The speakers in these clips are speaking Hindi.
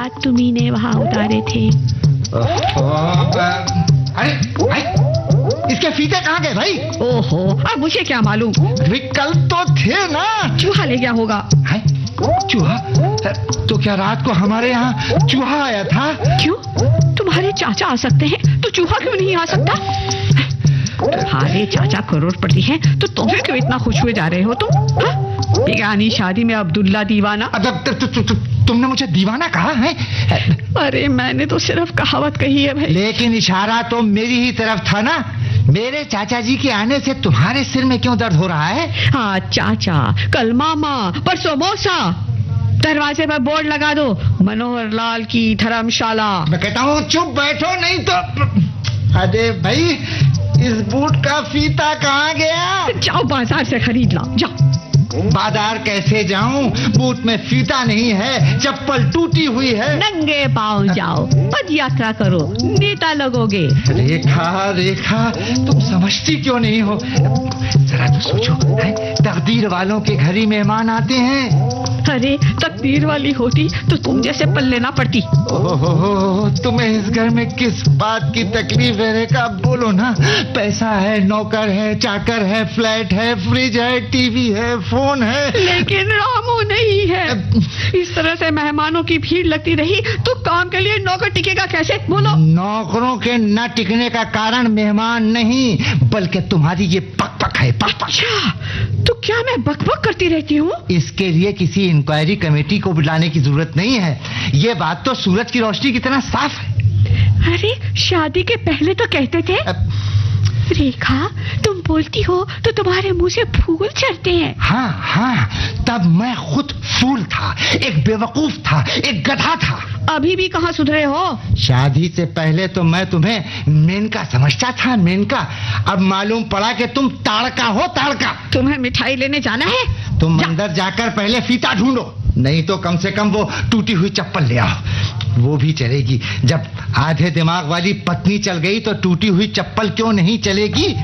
हाथ तुम्ही ने वहाँ उतारे थे। अरे भाई, इसके फीते कहाँ गए भाई? ओहो, अब मुझे क्या मालूम? कल तो थे ना। चूहा ले गया होगा। है? चूहा? तो क्या रात को हमारे यहाँ चूहा आया था? क्यों? तुम्हारे चाचा आ सकते हैं तो चूहा क्यों नहीं आ सकता? तुम्हारे चाचा करोड़पति हैं तो तुम्हें क्यों इतना खुश हुए जा रहे हो तुम? बेगानी शादी में अब्दुल्ला दीवाना। तुमने मुझे दीवाना कहा है? अरे मैंने तो सिर्फ कहावत कही है भाई। लेकिन इशारा तो मेरी ही तरफ था ना। मेरे चाचा जी के आने से तुम्हारे सिर में क्यों दर्द हो रहा है? हाँ चाचा, कल मामा, परसों मौसा। दरवाजे पर बोर्ड लगा दो, मनोहर लाल की धर्मशाला। मैं कहता हूँ चुप बैठो, नहीं तो। अरे भाई, इस बूट का फीता कहाँ गया? जाओ बाजार से खरीद लाओ, जाओ। बाजार कैसे जाऊं? बूट में फीता नहीं है, चप्पल टूटी हुई है। नंगे पाँव जाओ, पद यात्रा करो, नेता लगोगे। रेखा, रेखा, तुम समझती क्यों नहीं हो? जरा तो सोचो, तकदीर वालों के घर ही मेहमान आते हैं। अरे तकदीर वाली होती तो तुम जैसे पल्ले ना पड़ती। ओहो, तुम्हें इस घर में किस बात की तकलीफ है रेखा? बोलो ना। पैसा है, नौकर है, चाकर है, फ्लैट है, फ्रिज है, टीवी है, फोन है, लेकिन रामू नहीं है। इस तरह से मेहमानों की भीड़ लगती रही तो काम के लिए नौकर टिकेगा कैसे? बोलो। नौकरों के न टिकने का कारण मेहमान नहीं, बल्कि तुम्हारी ये पक है, पक। अच्छा, तो क्या मैं बकबक करती रहती हूँ? इसके लिए किसी इंक्वायरी कमेटी को बुलाने की जरूरत नहीं है। ये बात तो सूरज की रोशनी की तरह साफ है। अरे शादी के पहले तो कहते थे। रेखा, तुम बोलती हो तो तुम्हारे मुंह से फूल झड़ते हैं। हाँ, तब मैं खुद फूल था, एक बेवकूफ था, एक गधा था। अभी भी कहाँ सुधरे हो? शादी से पहले तो मैं तुम्हें मेनका समझता था, मेनका। अब मालूम पड़ा कि तुम ताड़का हो, ताड़का। तुम्हें मिठाई लेने जाना है? तुम अंदर जाकर पहले फीता ढूंढो, नहीं तो कम से कम वो टूटी हुई चप्पल ले आओ। वो भी चलेगी। जब आधे दिमाग वाली पत्नी चल गई तो टूटी हुई चप्पल क्यों नहीं चलेगी?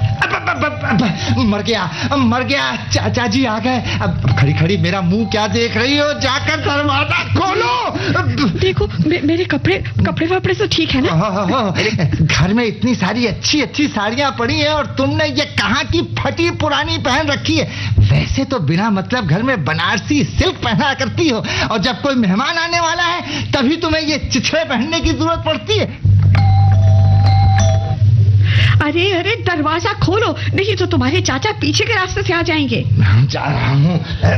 मर गया। चाचा जी आ गए। अब खड़ी खड़ी मेरा मुंह क्या देख रही हो? जाकर दरवाजा खोलो। देखो मेरे कपड़े वपड़े तो ठीक है ना? घर में इतनी सारी अच्छी साड़ियां पड़ी हैं और तुमने ये कहाँ की फटी पुरानी पहन रखी है? वैसे तो बिना मतलब घर में बनारसी सिल्क पहना करती हो, और जब कोई मेहमान आने वाला है तभी तुम्हें ये चिथड़े पहनने की जरूरत पड़ती है। अरे दरवाजा खोलो, नहीं तो तुम्हारे चाचा पीछे के रास्ते से आ जाएंगे। मैं जा रहा हूँ।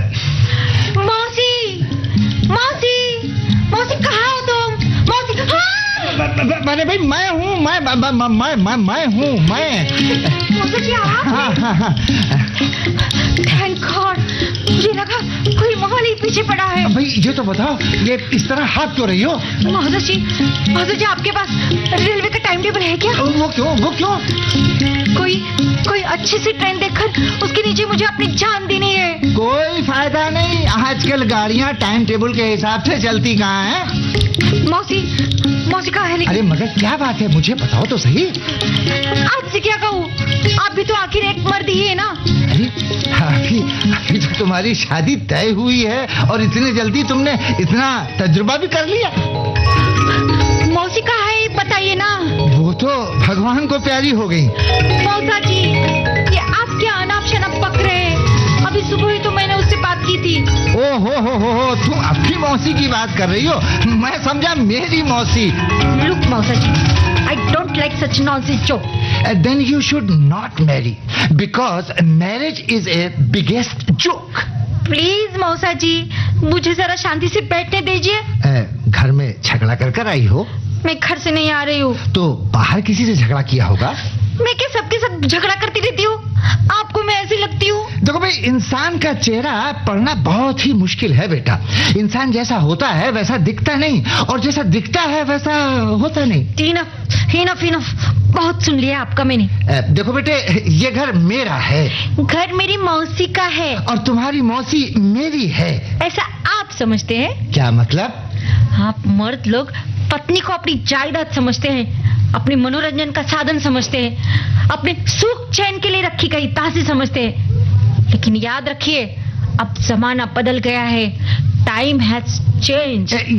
मौसी कहाँ हो तुम? मौसी, अरे भाई मैं हूँ, मैं हूँ। मौसी जी आप? थैंक गॉड, मुझे लगा कोई माहौल ही पीछे पड़ा है। भाई ये तो बताओ, ये इस तरह हाथ क्यों रही हो? मौसी जी आपके पास रेलवे का टाइम टेबल है क्या? वो क्यों? कोई अच्छी सी ट्रेन देखकर उसके नीचे मुझे अपनी जान देनी है। कोई फायदा नहीं, आजकल गाड़ियाँ टाइम टेबल के हिसाब से चलती कहाँ हैं? मौसी कहाँ है? अरे मगर क्या बात है, मुझे बताओ तो सही। आज से क्या कहूँ, आप भी तो आखिर एक मर्द ही है ना? अरे अभी तो तुम्हारी शादी तय हुई है और इतनी जल्दी तुमने इतना तजुर्बा भी कर लिया। मौसी कहाँ है बताइए ना। वो तो भगवान को प्यारी हो गई। मौसा जी, ये आप क्या अनाप शनाप पक रहे हैं? अभी सुबह ही तो मैंने उससे बात की थी। ओ हो, तुम अपनी मौसी की बात कर रही हो? मैं समझा मेरी मौसी। लुक मौसा जी, I don't like such nonsense joke. Then you should not marry because marriage is a biggest joke. Please मौसा जी, मुझे जरा शांति से बैठने दीजिए। घर में झगड़ा कर आई हो? मैं घर से नहीं आ रही हूँ। तो बाहर किसी से झगड़ा किया होगा? मैं क्या सबके साथ झगड़ा करती रहती हूँ? आपको मैं ऐसी लगती हूँ? देखो भाई, इंसान का चेहरा पढ़ना बहुत ही मुश्किल है बेटा। इंसान जैसा होता है वैसा दिखता नहीं, और जैसा दिखता है वैसा होता नहीं। इनफ, बहुत सुन लिया आपका मैंने। देखो बेटे, ये घर मेरा है। घर मेरी मौसी का है। और तुम्हारी मौसी मेरी है। ऐसा आप समझते हैं? क्या मतलब? आप मर्द लोग पत्नी को अपनी जायदाद समझते हैं, अपने मनोरंजन का साधन समझते हैं, अपने सुख चैन के लिए रखी गई तासी समझते हैं। लेकिन याद रखिए, अब जमाना बदल गया है। Time has change.